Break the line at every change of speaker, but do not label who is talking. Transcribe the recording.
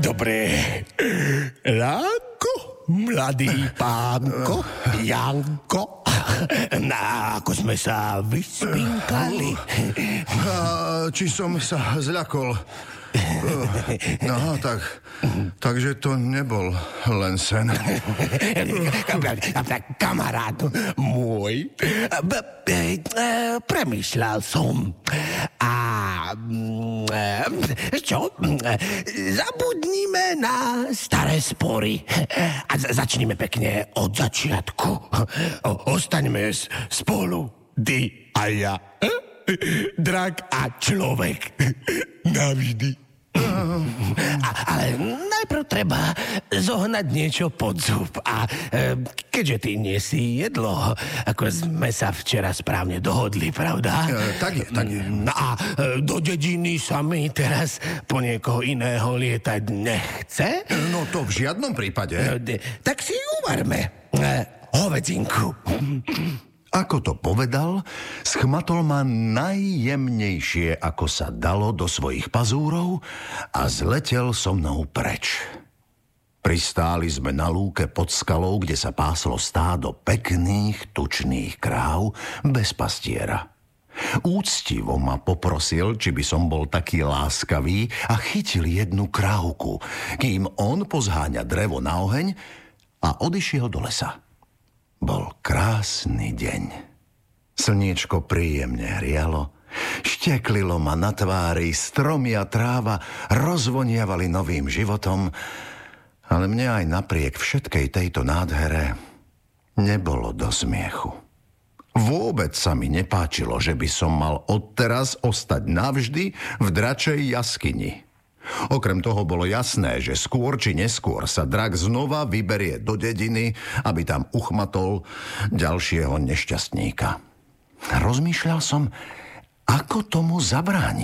Dobré ránko, mladý pánko, Janko. Ako sme sa vyspinkali.
Či som sa zľakol. No, takže to nebol len sen.
Kamarát môj, premýšľal som. A čo? Zabudnime na staré spory a začnime pekne od začiatku. Ostaňme spolu, ty a ja. Drak a človek. Navždy. Ale najprv treba zohnať niečo pod zub. A keďže ty nie si jedlo, ako sme sa včera správne dohodli, pravda?
Tak je.
No a do dediny sa mi teraz po niekoho iného lietať nechce?
No to v žiadnom prípade.
Tak si uvarme hovedzinku.
Ako to povedal, schmatol ma najjemnejšie, ako sa dalo do svojich pazúrov a zletel so mnou preč. Pristáli sme na lúke pod skalou, kde sa páslo stádo pekných, tučných kráv bez pastiera. Úctivo ma poprosil, či by som bol taký láskavý a chytil jednu krávku, kým on pozháňa drevo na oheň a odišiel do lesa. Bol krásny deň. Slniečko príjemne hrialo, šteklilo ma na tvári, stromy a tráva rozvoniavali novým životom, ale mne aj napriek všetkej tejto nádhere nebolo do smiechu. Vôbec sa mi nepáčilo, že by som mal odteraz ostať navždy v dračej jaskyni. Okrem toho bolo jasné, že skôr či neskôr sa drak znova vyberie do dediny, aby tam uchmatol ďalšieho nešťastníka. Rozmýšľal som, ako tomu zabrániť.